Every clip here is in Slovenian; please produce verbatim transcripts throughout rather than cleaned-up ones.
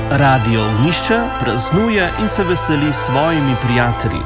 Radio Ognjišče praznuje in se veseli s svojimi prijatelji.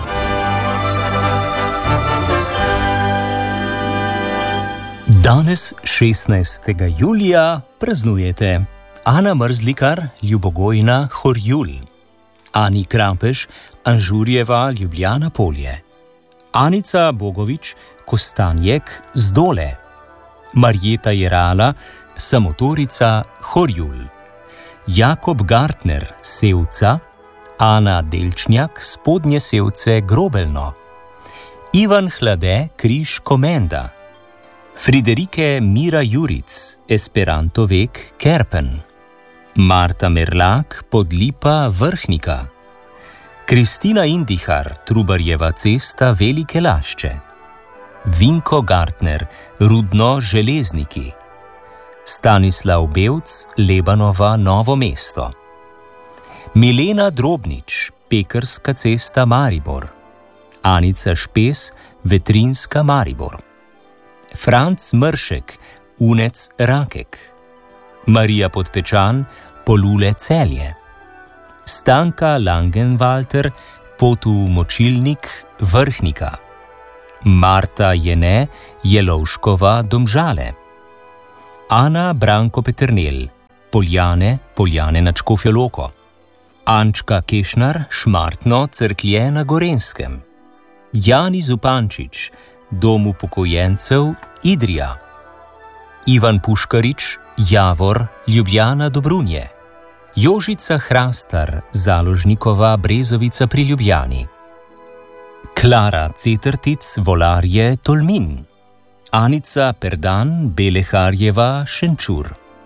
Danes, šestnajstega julija, praznujete Ana Mrzlikar, Ljubogojna, Horjul, Ani Krampeš, Anžurjeva, Ljubljana Polje, Anica Bogovič, Kostanjek, Zdole, Marjeta Jerala, Samotorica, Horjul, Jakob Gartner, Sevca, Ana Delčnjak, Spodnje Sevce, Grobelno, Ivan Hlade, Križ, Komenda, Friderike Mira Juric, Esperanto Vek, Kerpen, Marta Merlak, Podlipa, Vrhnika, Kristina Indihar, Trubarjeva cesta, Velike Lašče, Vinko Gartner, Rudno, Železniki, Stanislav Bevc, Lebanova, Novo mesto, Milena Drobnič, Pekrska cesta, Maribor, Anica Špes, Vetrinska, Maribor, Franc Mršek, Unec, Rakek, Marija Podpečan, Polule, Celje, Stanka Langenwalter, Potu Močilnik, Vrhnika, Marta Jene, Jelovškova, Domžale, Ana Branko Peternel, Poljane, Poljane nad Škofjo Loko, Ančka Kešnar, Šmartno, Cerklje na Gorenskem, Jani Zupančič, Dom upokojencev, Idrija, Ivan Puškarič, Javor, Ljubljana, Dobrunje, Jožica Hrastar, Založnikova, Brezovica pri Ljubljani, Klara Cetrtic, Volarje, Tolmin, Anica Perdan, Beleharjeva, Šenčur,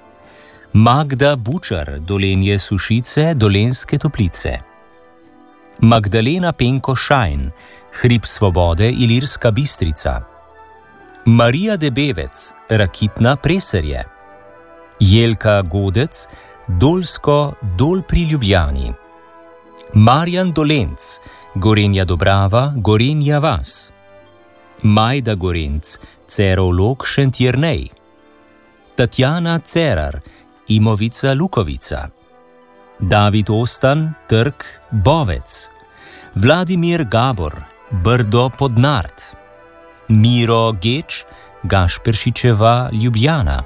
Magda Bučar, Dolenje Sušice, Dolenjske Toplice, Magdalena Penko Šajn, Hrib Svobode, Ilirska Bistrica, Marija Debevec, Rakitna, Preserje, Jelka Godec, Dolsko, Dol pri Ljubljani, Marjan Dolenc, Gorenja Dobrava, Gorenja Vas, Majda Gorenc, Cerov Log, Šentjernej, Tatjana Cerar, Imovica, Lukovica, David Ostan, Trg, Bovec, Vladimir Gabor, Brdo Podnart, Miro Geč, Gašperšičeva, Ljubljana,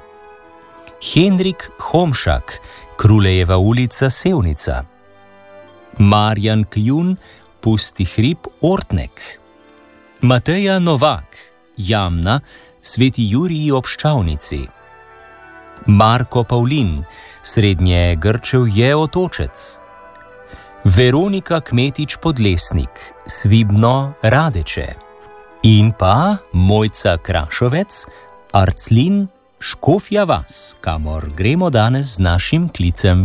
Henrik Homšak, Krulejeva ulica, Sevnica, Marjan Kljun, Pusti hrib, Ortnek, Mateja Novak, Jamna, Sveti Juriji ob Ščavnici, Marko Pavlin, Srednje Grčevje, Otočec, Veronika Kmetič Podlesnik, Svibno, Radeče in pa Mojca Krašovec, Arclin, Škofja Vas, kamor gremo danes z našim klicem.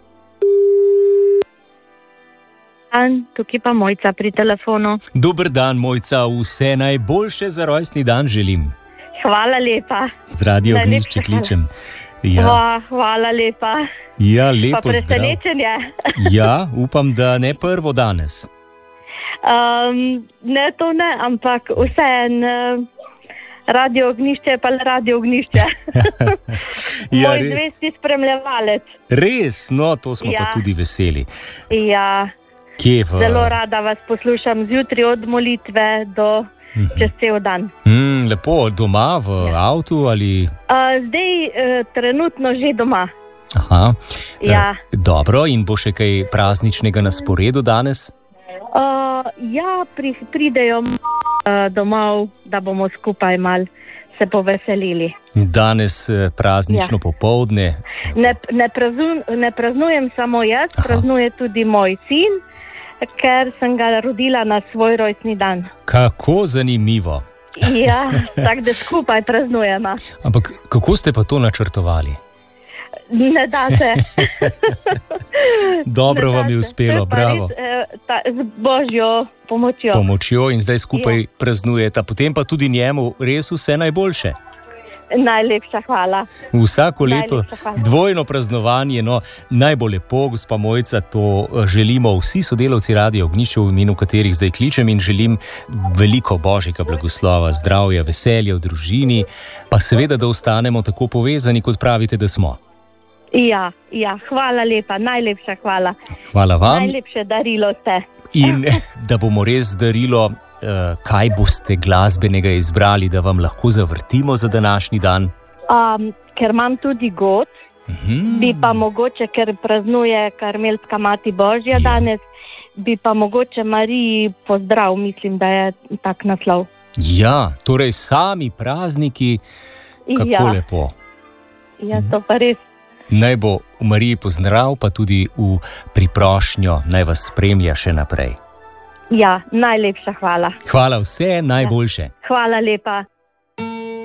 Dan, tukaj pa Mojca pri telefonu. Dober dan, Mojca, vse najboljše za rojstni dan želim. Hvala lepa. Z Radio Ognjišče kličem. Ja. Hva, hvala lepa. Ja, lepo pa presenečenje. Ja, upam, da ne prvo danes. Um, ne, to ne, ampak vseeno Radio Ognjišče je pa Radio Ognjišče. Ja, moj zvesti spremljevalec. Res, no, to smo ja. Pa tudi veseli. Ja, Kje v... zelo rada vas poslušam zjutraj od molitve do mm-hmm. čez cel dan. Mm, lepo, doma, v ja. Avtu ali... Uh, zdaj uh, trenutno že doma. Aha, ja. uh, dobro, in bo še kaj prazničnega na sporedu danes? Uh, ja, pri, pridejo uh, domov, da bomo skupaj mal se poveselili. Danes praznično ja. Popoldne. Ne, ne, prazun, ne praznujem samo jaz, Aha. Praznuje tudi moj sin, ker sem ga rodila na svoj rojstni dan. Kako zanimivo. Ja, tako da skupaj praznujemo. Ampak kako ste pa to načrtovali? Ne da se. Dobro ne vam je uspelo, bravo. Res, eh, ta, z Božjo pomočjo. Pomočjo in zdaj skupaj ja. Praznujete, potem pa tudi njemu res vse najboljše. Najlepša hvala. Vsako leto dvojno praznovanje, no najbolj lepo, gospa Mojca, to želimo vsi sodelavci Radia Ognjišče, v imenu katerih zdaj kličem, in želim veliko božjega blagoslova, zdravja, veselja v družini, pa seveda, da ostanemo tako povezani, kot pravite, da smo. Ja, ja, hvala lepa, najlepša hvala. Hvala vam. Najlepše darilo ste. In da bomo res darilo, kaj boste glasbenega izbrali, da vam lahko zavrtimo za današnji dan? Um, ker imam tudi god, uhum. bi pa mogoče, ker praznuje Karmelska mati Božja ja. danes, bi pa mogoče Mariji pozdrav, mislim, da je tak naslov. Ja, torej sami prazniki, kako ja. lepo. Ja, to pa res. Naj bo v Mariji pozdrav, pa tudi v priprošnjo, naj vas spremlja še naprej. Ja, najlepša hvala. Hvala, vse najboljše. Ja. Hvala lepa.